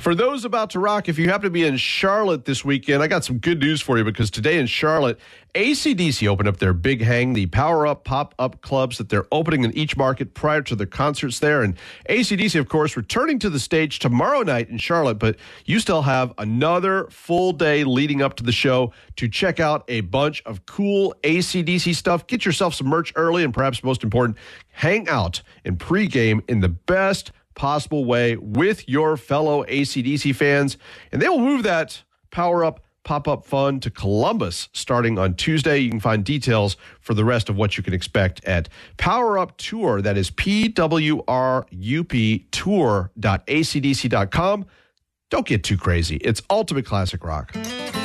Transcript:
For those about to rock, if you happen to be in Charlotte this weekend, I got some good news for you because today in Charlotte, AC/DC opened up their Big Hang, the Power Up pop-up clubs that they're opening in each market prior to their concerts there. And AC/DC, of course, returning to the stage tomorrow night in Charlotte, but you still have another full day leading up to the show to check out a bunch of cool AC/DC stuff. Get yourself some merch early and perhaps most important, hang out and pregame in the best possible way with your fellow AC/DC fans. And they will move that Power Up pop-up fun to Columbus starting on Tuesday. You can find details for the rest of what you can expect at Power Up Tour. That is PWRUP tour.acdc.com. Don't get too crazy. It's ultimate classic rock.